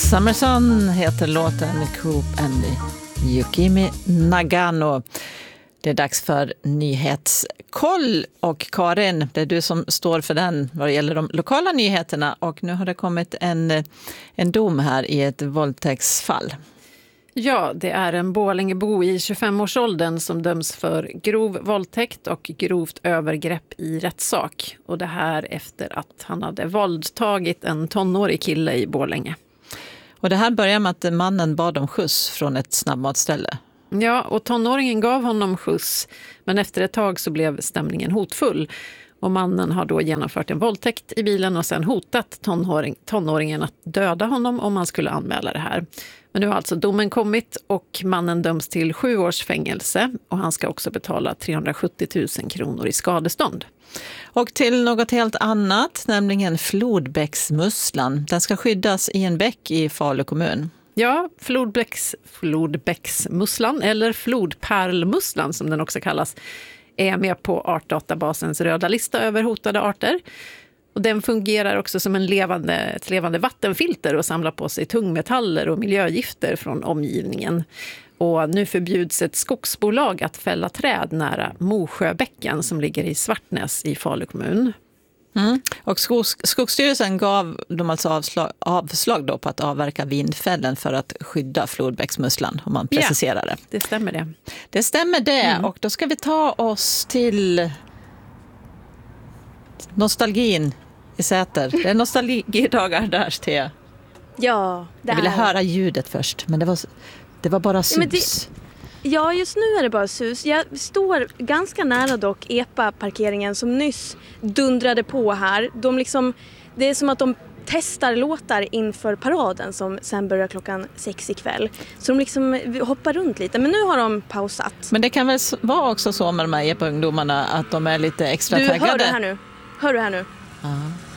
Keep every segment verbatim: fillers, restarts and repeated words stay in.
Summerson heter låten, Coop and Yukimi Nagano. Det är dags för nyhetskoll och Karin, det är du som står för den vad gäller de lokala nyheterna, och nu har det kommit en, en dom här i ett våldtäktsfall. Ja, det är en Borlängebo i tjugofem-årsåldern som döms för grov våldtäkt och grovt övergrepp i rättssak. Och det här efter att han hade våldtagit en tonårig kille i Borlänge. Och det här börjar med att mannen bad om skjuts från ett snabbmatställe. Ja, och tonåringen gav honom skjuts, men efter ett tag så blev stämningen hotfull. Och mannen har då genomfört en våldtäkt i bilen och sen hotat tonåring, tonåringen att döda honom om man skulle anmäla det här. Men nu har alltså domen kommit och mannen döms till sju års fängelse och han ska också betala trehundrasjuttio tusen kronor i skadestånd. Och till något helt annat, nämligen flodbäcksmusslan. Den ska skyddas i en bäck i Falu kommun. Ja, flodbäcks, flodbäcksmusslan eller flodpärlmusslan som den också kallas är med på Artdatabasens röda lista över hotade arter. Och den fungerar också som en levande, ett levande vattenfilter och samlar på sig tungmetaller och miljögifter från omgivningen. Och nu förbjuds ett skogsbolag att fälla träd nära Mosjöbäcken som ligger i Svartnäs i Falu kommun. Mm. Och skogs, Skogsstyrelsen gav de alltså avslag, avslag då på att avverka vindfällen för att skydda flodbäcksmusslan, om man preciserar det. Ja, det stämmer det. Det stämmer det, mm. Och då ska vi ta oss till nostalgin i Säter. Det är nostalgidagar där, Thea. Ja, det Jag ville här. höra ljudet först, men det var, det var bara sus. Ja, det, ja, just nu är det bara sus. Jag står ganska nära dock E P A-parkeringen som nyss dundrade på här. De liksom, det är som att de testar låtar inför paraden som sen börjar klockan sex ikväll. Så de liksom hoppar runt lite, men nu har de pausat. Men det kan väl vara också så med de här E P A-ungdomarna att de är lite extra du, taggade. Hör du här nu? Hör du här nu? Ja.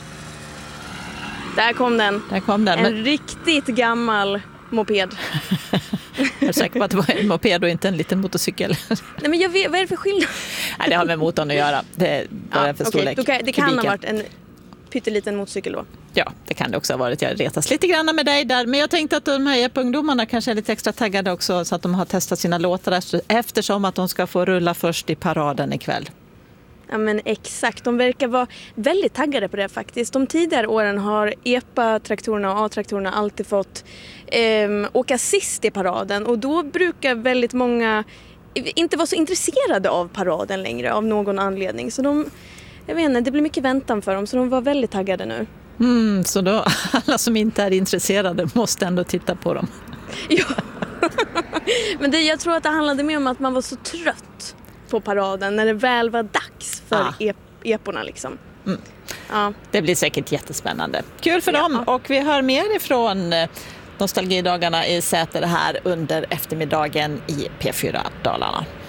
Där kom den. Där kom den. En Men... riktigt gammal moped. Jag är säker på att det var en moped och inte en liten motorcykel. Nej, men jag vet, vad är det för skillnad? Nej, det har med motorn att göra. Det är bara ja, för okay. storlek. Kan, det kan Kubiken. ha varit en pytteliten motorcykel då. Ja, det kan det också ha varit. Jag retas lite grann med dig där. Men jag tänkte att de här E P A-ungdomarna kanske är lite extra taggade också, så att de har testat sina låtar eftersom att de ska få rulla först i paraden ikväll. Ja, men exakt. De verkar vara väldigt taggade på det faktiskt. De tidigare åren har E P A-traktorerna och A-traktorerna alltid fått eh, åka sist i paraden. Och då brukar väldigt många inte vara så intresserade av paraden längre av någon anledning. Så de, jag vet inte, det blir mycket väntan för dem, så de var väldigt taggade nu. Mm, så då alla som inte är intresserade måste ändå titta på dem. Ja, men det, jag tror att det handlade mer om att man var så trött på paraden när det väl var dags för ah. ep- eporna liksom. Mm. Ja. Det blir säkert jättespännande. Kul för ja. dem, och vi hör mer ifrån nostalgidagarna i Säter här under eftermiddagen i P fyra Dalarna.